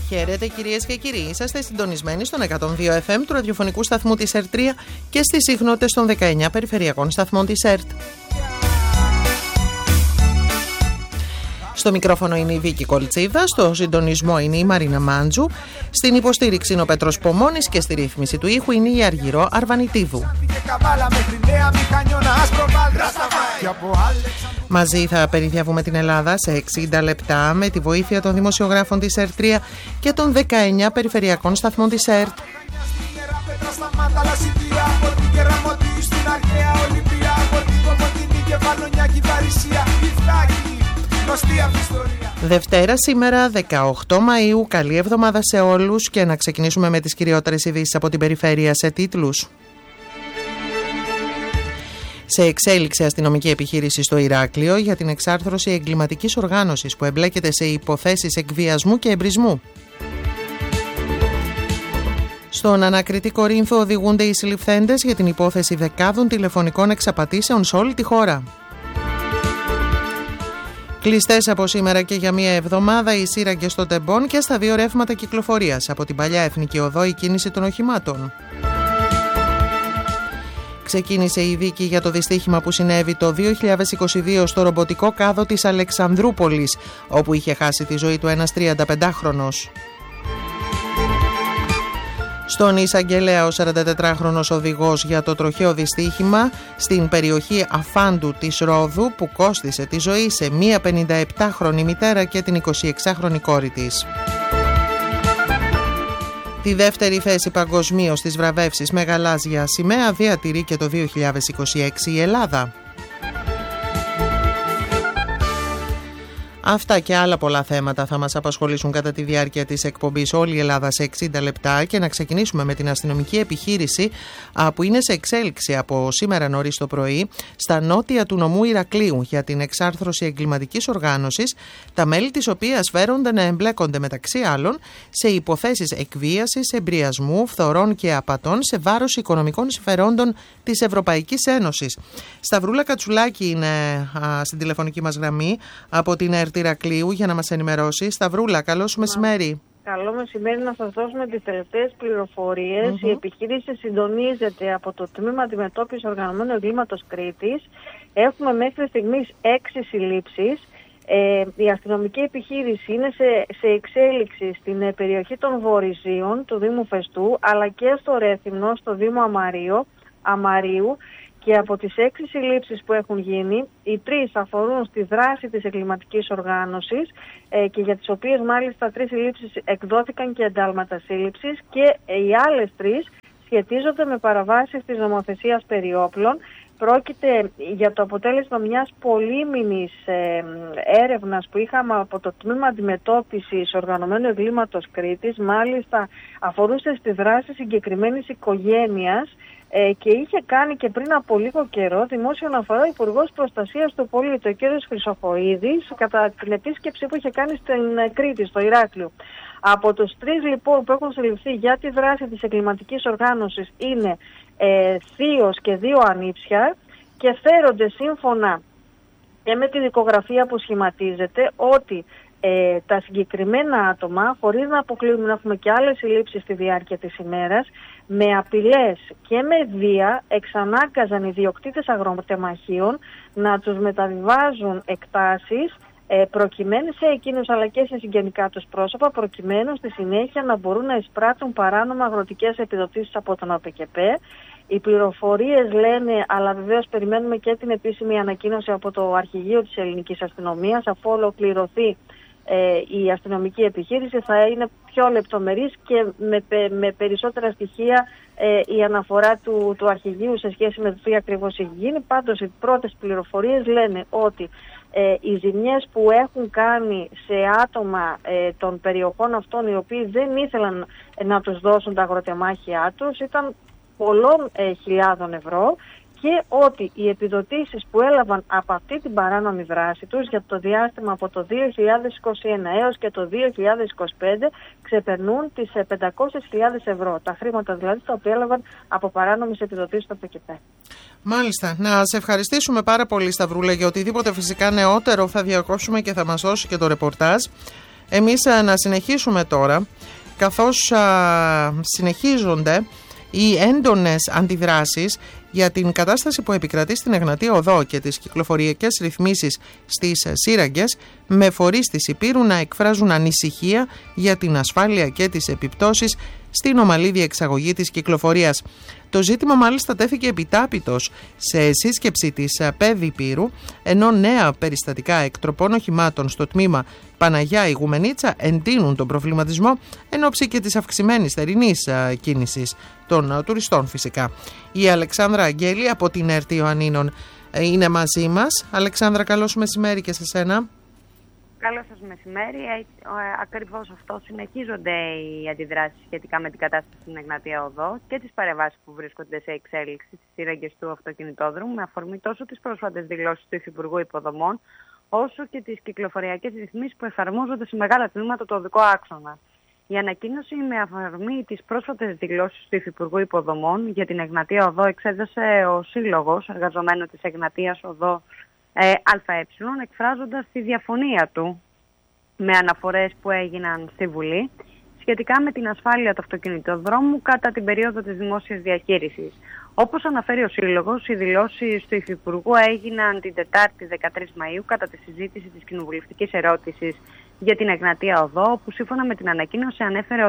Χαίρετε κυρίες και κύριοι, είσαστε συντονισμένοι στον 102 FM του ραδιοφωνικού σταθμού της ΕΡΤ3 και στις συχνότητες των 19 περιφερειακών σταθμών της ΕΡΤ. Στο μικρόφωνο είναι η Βίκη Κολτσίδα, στο συντονισμό είναι η Μαρίνα Μάντζου, στην υποστήριξη είναι ο Πέτρος Πομώνης και στη ρύθμιση του ήχου είναι η Αργυρό Αρβανιτίδου. Μαζί θα περιδιαβούμε την Ελλάδα σε 60 λεπτά με τη βοήθεια των δημοσιογράφων της ΕΡΤ3 και των 19 περιφερειακών σταθμών της ΕΡΤ. Δευτέρα σήμερα 18 Μαΐου, καλή εβδομάδα σε όλους και να ξεκινήσουμε με τις κυριότερες ειδήσεις από την περιφέρεια σε τίτλους. Σε εξέλιξη αστυνομική επιχείρηση στο Ηράκλειο για την εξάρθρωση εγκληματικής οργάνωσης που εμπλέκεται σε υποθέσεις εκβιασμού και εμπρισμού. Στον ανακριτή Κορίνθο οδηγούνται οι συλληφθέντες για την υπόθεση δεκάδων τηλεφωνικών εξαπατήσεων σε όλη τη χώρα. Κλειστές από σήμερα και για μία εβδομάδα οι σύραγγες των τεμπών και στα δύο ρεύματα κυκλοφορίας. Από την παλιά Εθνική Οδό η κίνηση των οχημάτων. Ξεκίνησε η δίκη για το δυστύχημα που συνέβη το 2022 στο ρομποτικό κάδο της Αλεξανδρούπολης, όπου είχε χάσει τη ζωή του ένας 35χρονος. Στον Εισαγγελέα ο 44χρονος οδηγός για το τροχαίο δυστύχημα στην περιοχή Αφάντου της Ρόδου που κόστισε τη ζωή σε μία 57χρονη μητέρα και την 26χρονη κόρη της. Τη δεύτερη θέση παγκοσμίως στις βραβεύσεις με γαλάζια σημαία διατηρεί και το 2026 η Ελλάδα. Αυτά και άλλα πολλά θέματα θα μας απασχολήσουν κατά τη διάρκεια της εκπομπής Όλη η Ελλάδα σε 60 λεπτά και να ξεκινήσουμε με την αστυνομική επιχείρηση που είναι σε εξέλιξη από σήμερα νωρίς το πρωί στα νότια του νομού Ηρακλείου για την εξάρθρωση εγκληματικής οργάνωσης, τα μέλη της οποίας φέρονται να εμπλέκονται μεταξύ άλλων σε υποθέσεις εκβίασης, εμπριασμού, φθορών και απατών σε βάρος οικονομικών συμφερόντων της Ευρωπαϊκής Ένωσης. Σταυρούλα Κατσουλάκη είναι στην τηλεφωνική μας γραμμή από την ΕΡΤ Ηρακλείου για να μας ενημερώσει. Σταυρούλα, καλώς μεσημέρι. Καλό μεσημέρι, να σας δώσουμε τις τελευταίες πληροφορίες. Η επιχείρηση συντονίζεται από το Τμήμα Αντιμετώπισης Οργανωμένου Εγκλήματος Κρήτης. Έχουμε μέχρι στιγμής 6 συλλήψεις. Η αστυνομική επιχείρηση είναι σε εξέλιξη στην περιοχή των Βορειζίων του Δήμου Φεστού, αλλά και στο Ρέθυμνο, στο Δήμο Αμαρίου. Και από τις 6 συλλήψεις που έχουν γίνει, οι 3 αφορούν στη δράση της εγκληματικής οργάνωσης και για τις οποίες μάλιστα 3 συλλήψεις εκδόθηκαν και εντάλματα σύλληψης και οι άλλες 3 σχετίζονται με παραβάσεις της νομοθεσίας περί όπλων. Πρόκειται για το αποτέλεσμα μιας πολύμηνης έρευνας που είχαμε από το Τμήμα Αντιμετώπισης Οργανωμένου Εγκλήματος Κρήτης. Μάλιστα αφορούσε στη δράση συγκεκριμένης οικογένειας και είχε κάνει και πριν από λίγο καιρό δημόσιο αναφορά ο Υπουργός Προστασίας του Πολίτη, ο κ. Χρυσοχοΐδης, κατά την επίσκεψη που είχε κάνει στην Κρήτη, στο Ηράκλειο. Από τους 3 λοιπόν που έχουν συλληφθεί για τη δράση της εγκληματικής οργάνωσης είναι θείος και 2 ανήψια και φέρονται σύμφωνα και με τη δικογραφία που σχηματίζεται ότι τα συγκεκριμένα άτομα, χωρίς να αποκλείουμε να έχουμε και άλλες συλλήψεις στη διάρκεια της ημέρας, με απειλές και με βία εξανάγκαζαν οι ιδιοκτήτες αγροτεμαχίων να τους μεταβιβάζουν εκτάσεις προκειμένου σε εκείνους αλλά και σε συγγενικά τους πρόσωπα, προκειμένου στη συνέχεια να μπορούν να εισπράττουν παράνομα αγροτικές επιδοτήσεις από τον ΟΠΕΚΕΠΕ. Οι πληροφορίες λένε, αλλά βεβαίως περιμένουμε και την επίσημη ανακοίνωση από το Αρχηγείο της Ελληνικής Αστυνομίας, αφού ολοκληρωθεί η αστυνομική επιχείρηση θα είναι πιο λεπτομερής και με περισσότερα στοιχεία η αναφορά του Αρχηγείου σε σχέση με το τι ακριβώς έχει γίνει. Πάντως οι πρώτες πληροφορίες λένε ότι οι ζημιές που έχουν κάνει σε άτομα των περιοχών αυτών οι οποίοι δεν ήθελαν να τους δώσουν τα αγροτεμάχια τους ήταν πολλών χιλιάδων ευρώ και ότι οι επιδοτήσεις που έλαβαν από αυτή την παράνομη δράση τους για το διάστημα από το 2021 έως και το 2025 ξεπερνούν τις 500.000 ευρώ. Τα χρήματα δηλαδή τα οποία έλαβαν από παράνομες επιδοτήσεις στο ΠΚΠ. Μάλιστα. Να σε ευχαριστήσουμε πάρα πολύ, Σταυρούλα, για οτιδήποτε φυσικά νεότερο θα διακόψουμε και θα μας δώσει και το ρεπορτάζ. Εμείς να συνεχίσουμε τώρα καθώς συνεχίζονται οι έντονες αντιδράσεις για την κατάσταση που επικρατεί στην Εγνατία Οδό και τις κυκλοφοριακές ρυθμίσεις στις σύραγγες, με φορείς της Ηπείρου να εκφράζουν ανησυχία για την ασφάλεια και τις επιπτώσεις στην ομαλή διεξαγωγή της κυκλοφορίας. Το ζήτημα μάλιστα τέθηκε επιτάπητος σε σύσκεψη της ΠΕΔ Ηπείρου, ενώ νέα περιστατικά εκτροπών οχημάτων στο τμήμα Παναγιά Ηγουμενίτσα εντείνουν τον προβληματισμό εν ώψη και της αυξημένης θερινής κίνησης των τουριστών φυσικά. Η Αλεξάνδρα Αγγέλη από την ΕΡΤ Ιωαννίνων είναι μαζί μας. Αλεξάνδρα, καλώς μεσημέρι και σε σένα. Καλό σας μεσημέρι. Ακριβώς αυτό. Συνεχίζονται οι αντιδράσεις σχετικά με την κατάσταση στην Εγνατία Οδό και τις παρεμβάσεις που βρίσκονται σε εξέλιξη στις σύραγγες του αυτοκινητόδρομου, με αφορμή τόσο τις πρόσφατες δηλώσεις του Υφυπουργού Υποδομών, όσο και τις κυκλοφοριακές ρυθμίσεις που εφαρμόζονται σε μεγάλα τμήματα του οδικού άξονα. Η ανακοίνωση με αφορμή τις πρόσφατες δηλώσεις του Υφυπουργού Υποδομών για την Εγνατία Οδό εξέδωσε ο Σύλλογος Εργαζομένων της Εγνατίας Οδό ΑΕ, εκφράζοντας τη διαφωνία του με αναφορές που έγιναν στη Βουλή σχετικά με την ασφάλεια του αυτοκινητοδρόμου κατά την περίοδο της δημόσιας διαχείρισης. Όπως αναφέρει ο Σύλλογος, οι δηλώσεις του Υφυπουργού έγιναν την Τετάρτη 13 Μαΐου κατά τη συζήτηση της κοινοβουλευτικής ερώτησης για την Εγνατία Οδό, όπου σύμφωνα με την ανακοίνωση ανέφερε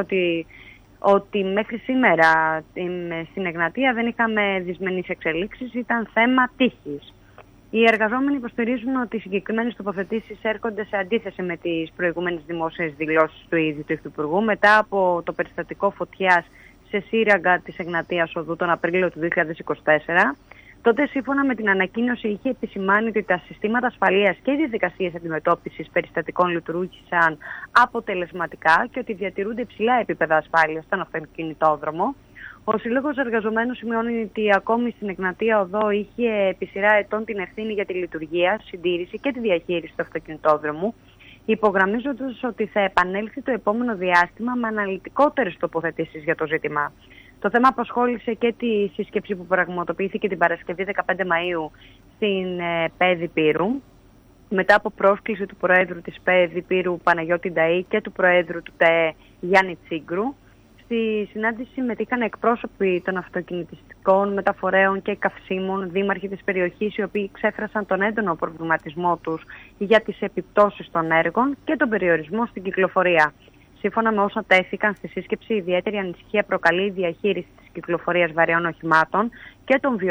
ότι μέχρι σήμερα στην Εγνατία δεν είχαμε δυσμενείς εξελίξεις, ήταν θέμα τύχης. Οι εργαζόμενοι υποστηρίζουν ότι οι συγκεκριμένες τοποθετήσεις έρχονται σε αντίθεση με τις προηγούμενες δημόσιες δηλώσεις του ίδιου του Υφυπουργού μετά από το περιστατικό φωτιάς σε σύραγγα της Εγνατίας Οδού τον Απρίλιο του 2024. Τότε, σύμφωνα με την ανακοίνωση, είχε επισημάνει ότι τα συστήματα ασφαλείας και οι διαδικασίες αντιμετώπισης περιστατικών λειτουργήσαν αποτελεσματικά και ότι διατηρούνται υψηλά επίπεδα ασφάλειας στον αυτοκινητόδρομο. Ο Σύλλογος Εργαζομένων σημειώνει ότι ακόμη στην Εγνατία Οδό είχε επί σειρά ετών την ευθύνη για τη λειτουργία, συντήρηση και τη διαχείριση του αυτοκινητόδρομου, υπογραμμίζοντας ότι θα επανέλθει το επόμενο διάστημα με αναλυτικότερες τοποθετήσεις για το ζήτημα. Το θέμα απασχόλησε και τη σύσκεψη που πραγματοποιήθηκε την Παρασκευή 15 Μαΐου στην ΠΕΔ Ηπείρου, μετά από πρόσκληση του Προέδρου της ΠΕΔ Ηπείρου Παναγιώτη Νταΐ και του Προέδρου του ΤΕΕ Γιάννη Τσίγκρου. Στη συνάντηση συμμετείχαν εκπρόσωποι των αυτοκινητιστικών, μεταφορέων και καυσίμων, δήμαρχοι της περιοχής, οι οποίοι ξέφρασαν τον έντονο προβληματισμό τους για τις επιπτώσεις των έργων και τον περιορισμό στην κυκλοφορία. Σύμφωνα με όσα τέθηκαν στη σύσκεψη, ιδιαίτερη ανησυχία προκαλεί η διαχείριση της κυκλοφορίας βαρέων οχημάτων και των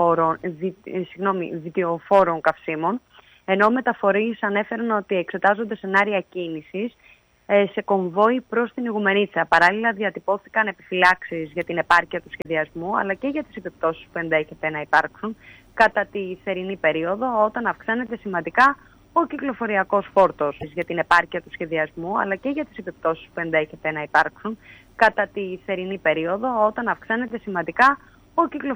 βιοφόρων καυσίμων, ενώ μεταφορείς ανέφεραν ότι εξετάζονται σενάρια κίνησης σε κομβόι προς την Ηγουμενίτσα. Παράλληλα, διατυπώθηκαν επιφυλάξεις για την επάρκεια του σχεδιασμού, αλλά και για τις επιπτώσεις που ενδέχεται να υπάρξουν κατά τη θερινή περίοδο, όταν αυξάνεται σημαντικά ο κυκλοφοριακός φόρτος. Για την επάρκεια του σχεδιασμού, αλλά και για τις επιπτώσεις που ενδέχεται να υπάρξουν κατά τη θερινή περίοδο, όταν αυξάνεται σημαντικά ο κυκλοφοριακός